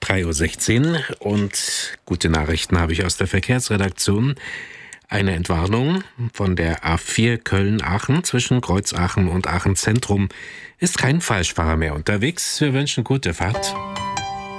3:16 Uhr und gute Nachrichten habe ich aus der Verkehrsredaktion. Eine Entwarnung von der A4 Köln-Aachen zwischen Kreuz-Aachen und Aachen Zentrum ist kein Falschfahrer mehr unterwegs. Wir wünschen gute Fahrt.